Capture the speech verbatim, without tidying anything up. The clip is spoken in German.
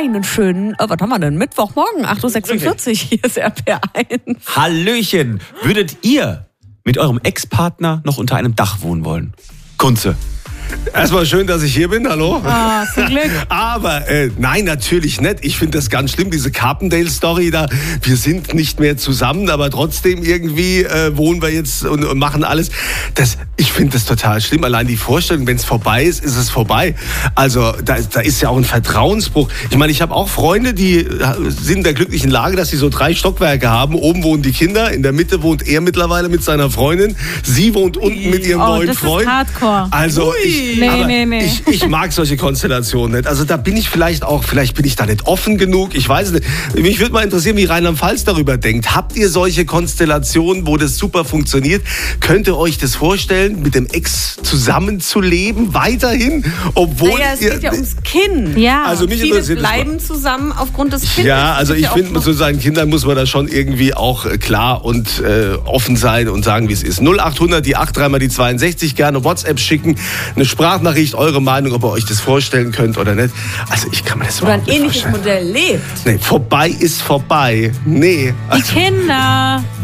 Einen schönen, äh, was haben wir denn? Mittwochmorgen, acht Uhr sechsundvierzig. Hier ist R P eins. Hallöchen. Würdet ihr mit eurem Ex-Partner noch unter einem Dach wohnen wollen? Kunze. Erstmal schön, dass ich hier bin, hallo. Ah, zum Glück. Aber äh, nein, natürlich nicht. Ich finde das ganz schlimm, diese Carpendale-Story da. Wir sind nicht mehr zusammen, aber trotzdem irgendwie äh, wohnen wir jetzt und, und machen alles. Das, ich finde das total schlimm. Allein die Vorstellung, wenn es vorbei ist, ist es vorbei. Also da, da ist ja auch ein Vertrauensbruch. Ich meine, ich habe auch Freunde, die sind in der glücklichen Lage, dass sie so drei Stockwerke haben. Oben wohnen die Kinder, in der Mitte wohnt er mittlerweile mit seiner Freundin. Sie wohnt unten mit ihrem oh, neuen das Freund. Ist Hardcore. Also ich, Nee, aber nee, nee. Ich, ich mag solche Konstellationen nicht. Also da bin ich vielleicht auch, vielleicht bin ich da nicht offen genug. Ich weiß nicht. Mich würde mal interessieren, wie Rheinland-Pfalz darüber denkt. Habt ihr solche Konstellationen, wo das super funktioniert? Könnt ihr euch das vorstellen, mit dem Ex zusammenzuleben, weiterhin? Obwohl naja, es ihr, geht ja ums Kind. Ja. Also mich Viele interessiert das mal. bleiben zusammen aufgrund des Kindes. Ja, also Das ist ich ja finde, auch mit so seinen Kindern muss man da schon irgendwie auch äh, klar und äh, offen sein und sagen, wie es ist. null achthundert, die acht drei mal die zweiundsechzig, gerne WhatsApp schicken, eine Sprachnachricht, eure Meinung, ob ihr euch das vorstellen könnt oder nicht. Also ich kann mir das oder ein überhaupt nicht ähnliches vorstellen. Modell lebt. Nee, vorbei ist vorbei. Nee. Die Kinder.